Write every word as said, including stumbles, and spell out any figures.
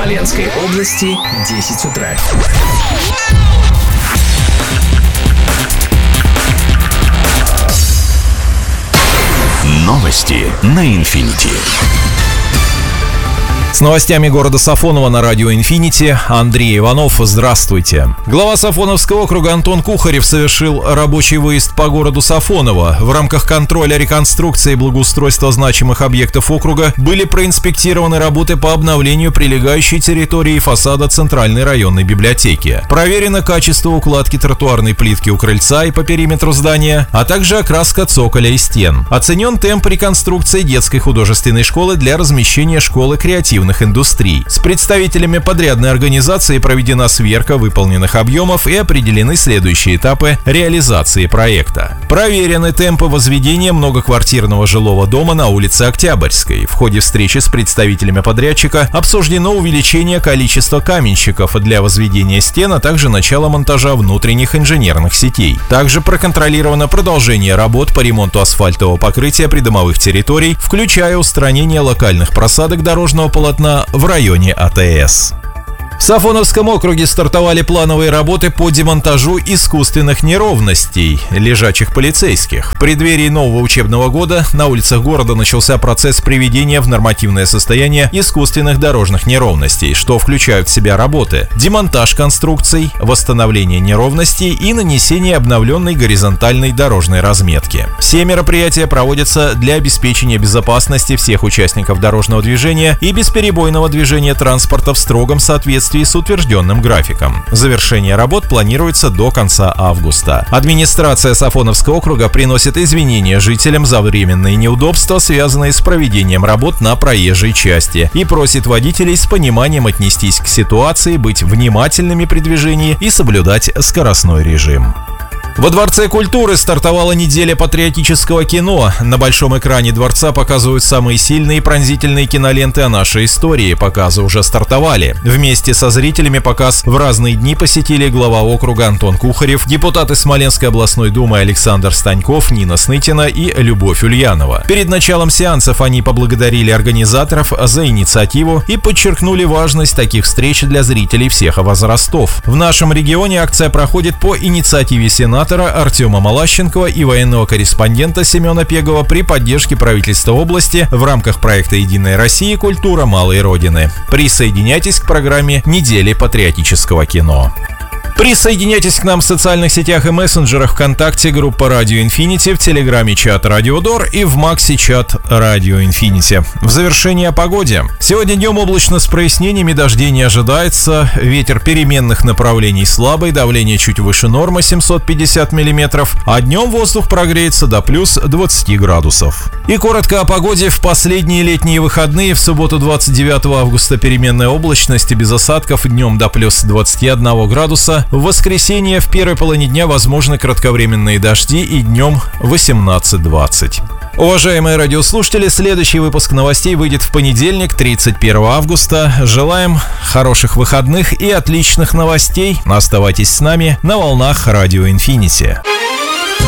Смоленской области, десять утра. Новости на Инфинити. С новостями города Сафоново на радио «Инфинити» Андрей Иванов. Здравствуйте. Глава Сафоновского округа Антон Кухарев совершил рабочий выезд по городу Сафоново. В рамках контроля реконструкции и благоустройства значимых объектов округа были проинспектированы работы по обновлению прилегающей территории фасада Центральной районной библиотеки. Проверено качество укладки тротуарной плитки у крыльца и по периметру здания, а также окраска цоколя и стен. Оценен темп реконструкции детской художественной школы для размещения школы креативных индустрий. С представителями подрядной организации проведена сверка выполненных объемов и определены следующие этапы реализации проекта. Проверены темпы возведения многоквартирного жилого дома на улице Октябрьской. В ходе встречи с представителями подрядчика обсуждено увеличение количества каменщиков для возведения стен, а также начало монтажа внутренних инженерных сетей. Также проконтролировано продолжение работ по ремонту асфальтового покрытия придомовых территорий, включая устранение локальных просадок дорожного полотна в районе АТС. В Сафоновском округе стартовали плановые работы по демонтажу искусственных неровностей лежачих полицейских. В преддверии нового учебного года на улицах города начался процесс приведения в нормативное состояние искусственных дорожных неровностей, что включают в себя работы: демонтаж конструкций, восстановление неровностей и нанесение обновленной горизонтальной дорожной разметки. Все мероприятия проводятся для обеспечения безопасности всех участников дорожного движения и бесперебойного движения транспорта в строгом соответствии с утвержденным графиком. Завершение работ планируется до конца августа. Администрация Сафоновского округа приносит извинения жителям за временные неудобства, связанные с проведением работ на проезжей части, и просит водителей с пониманием отнестись к ситуации, быть внимательными при движении и соблюдать скоростной режим. Во Дворце культуры стартовала неделя патриотического кино. На большом экране дворца показывают самые сильные и пронзительные киноленты о нашей истории. Показы уже стартовали. Вместе со зрителями показ в разные дни посетили глава округа Антон Кухарев, депутаты Смоленской областной думы Александр Станьков, Нина Снытина и Любовь Ульянова. Перед началом сеансов они поблагодарили организаторов за инициативу и подчеркнули важность таких встреч для зрителей всех возрастов. В нашем регионе акция проходит по инициативе сената Артема Малащенкова и военного корреспондента Семена Пегова при поддержке правительства области в рамках проекта «Единая Россия. Культура малой Родины». Присоединяйтесь к программе «Недели патриотического кино». Присоединяйтесь к нам в социальных сетях и мессенджерах ВКонтакте, группа Радио Инфинити, в Телеграме чат Радио Дор и в Максе чат Радио Инфинити. В завершение о погоде. Сегодня днем облачно с прояснениями, дождей не ожидается, ветер переменных направлений слабый, давление чуть выше нормы семьсот пятьдесят миллиметров, а днем воздух прогреется до плюс двадцати градусов. И коротко о погоде в последние летние выходные. В субботу двадцать девятого августа переменная облачность и без осадков, днем до плюс двадцати одного градуса. В воскресенье в первой половине дня возможны кратковременные дожди и днем восемнадцать двадцать. Уважаемые радиослушатели, следующий выпуск новостей выйдет в понедельник, тридцать первого августа. Желаем хороших выходных и отличных новостей. Оставайтесь с нами на волнах Радио Инфинити.